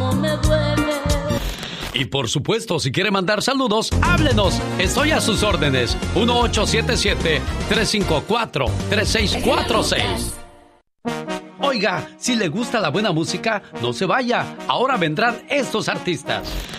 cómo me duele. Y por supuesto, si quiere mandar saludos, háblenos. Estoy a sus órdenes. 1877-354-3646. Oiga, si le gusta la buena música, no se vaya. Ahora vendrán estos artistas.